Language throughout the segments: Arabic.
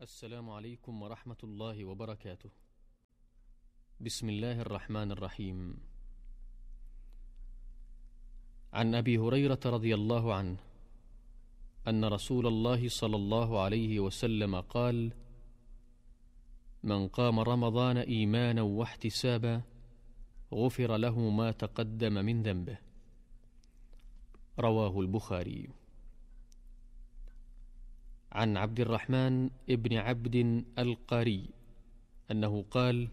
السلام عليكم ورحمة الله وبركاته. بسم الله الرحمن الرحيم. عن أبي هريرة رضي الله عنه أن رسول الله صلى الله عليه وسلم قال: من قام رمضان إيمانا واحتسابا غفر له ما تقدم من ذنبه. رواه البخاري. عن عبد الرحمن ابن عبد القاري أنه قال: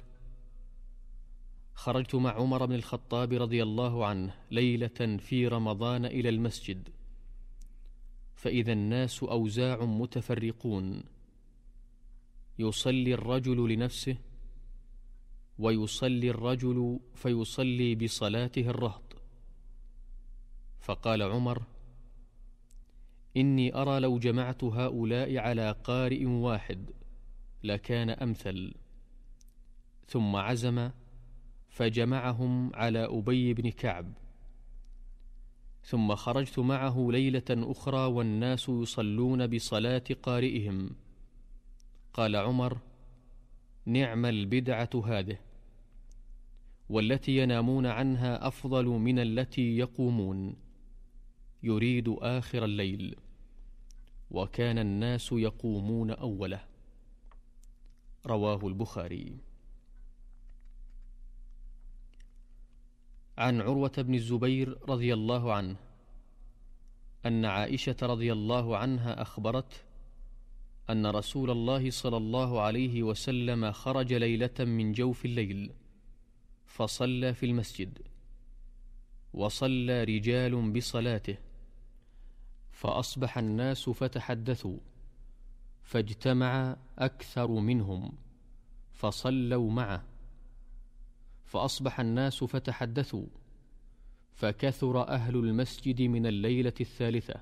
خرجت مع عمر بن الخطاب رضي الله عنه ليلة في رمضان إلى المسجد، فإذا الناس أوزاع متفرقون، يصلي الرجل لنفسه ويصلي الرجل فيصلي بصلاته الرهط. فقال عمر: إني أرى لو جمعت هؤلاء على قارئ واحد لكان أمثل. ثم عزم فجمعهم على أبي بن كعب. ثم خرجت معه ليلة أخرى والناس يصلون بصلاة قارئهم. قال عمر: نعم البدعة هذه، والتي ينامون عنها أفضل من التي يقومون. يريد آخر الليل، وكان الناس يقومون أوله. رواه البخاري. عن عروة بن الزبير رضي الله عنه أن عائشة رضي الله عنها أخبرت أن رسول الله صلى الله عليه وسلم خرج ليلة من جوف الليل فصلى في المسجد، وصلى رجال بصلاته، فأصبح الناس فتحدثوا، فاجتمع أكثر منهم فصلوا معه، فأصبح الناس فتحدثوا، فكثر أهل المسجد من الليلة الثالثة.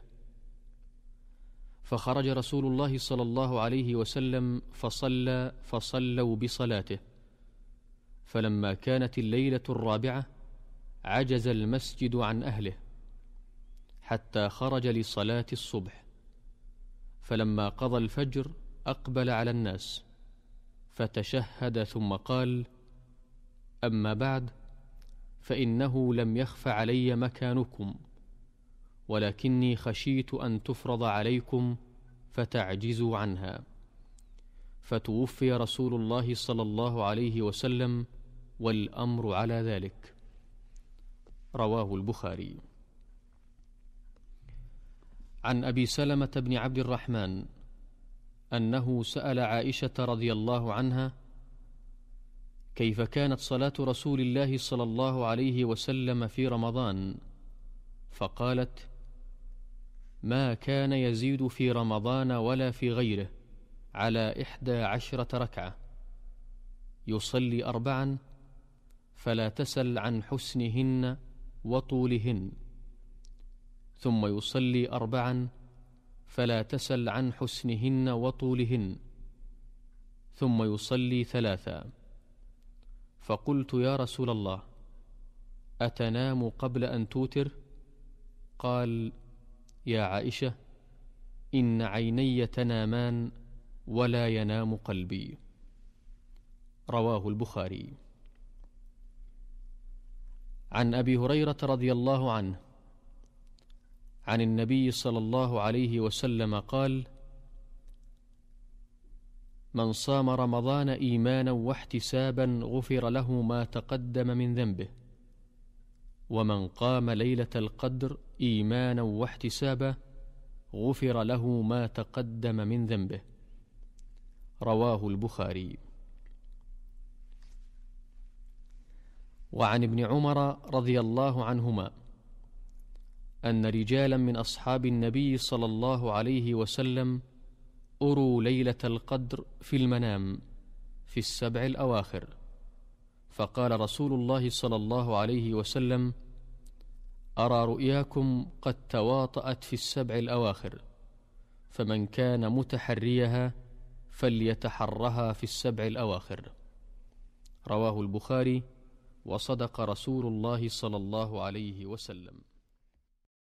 فخرج رسول الله صلى الله عليه وسلم فصلوا بصلاته. فلما كانت الليلة الرابعة عجز المسجد عن أهله حتى خرج لصلاة الصبح. فلما قضى الفجر أقبل على الناس فتشهد ثم قال: أما بعد، فإنه لم يخف علي مكانكم، ولكني خشيت أن تفرض عليكم فتعجزوا عنها. فتوفي رسول الله صلى الله عليه وسلم والأمر على ذلك. رواه البخاري. عن أبي سلمة بن عبد الرحمن أنه سأل عائشة رضي الله عنها: كيف كانت صلاة رسول الله صلى الله عليه وسلم في رمضان؟ فقالت: ما كان يزيد في رمضان ولا في غيره على 11 ركعة، يصلي 4 فلا تسل عن حسنهن وطولهن، ثم يصلي 4 فلا تسل عن حسنهن وطولهن، ثم يصلي 3. فقلت: يا رسول الله، أتنام قبل أن توتر؟ قال: يا عائشة، إن عيني تنامان ولا ينام قلبي. رواه البخاري. عن أبي هريرة رضي الله عنه عن النبي صلى الله عليه وسلم قال: من صام رمضان إيمانا واحتسابا غفر له ما تقدم من ذنبه، ومن قام ليلة القدر إيمانا واحتسابا غفر له ما تقدم من ذنبه. رواه البخاري. وعن ابن عمر رضي الله عنهما أن رجالا من أصحاب النبي صلى الله عليه وسلم أروا ليلة القدر في المنام في 7 الأواخر، فقال رسول الله صلى الله عليه وسلم: أرى رؤياكم قد تواطأت في 7 الأواخر، فمن كان متحريها فليتحرها في 7 الأواخر. رواه البخاري. وصدق رسول الله صلى الله عليه وسلم.